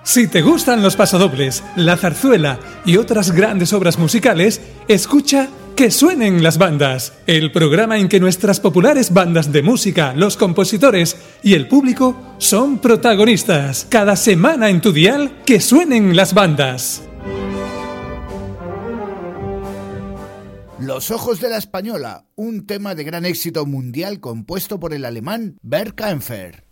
Si te gustan los pasodobles, la zarzuela y otras grandes obras musicales, escucha Que suenen las bandas, el programa en que nuestras populares bandas de música, los compositores y el público son protagonistas. Cada semana en tu dial, Que suenen las bandas. Los ojos de la española, un tema de gran éxito mundial compuesto por el alemán Bert Kaempfer.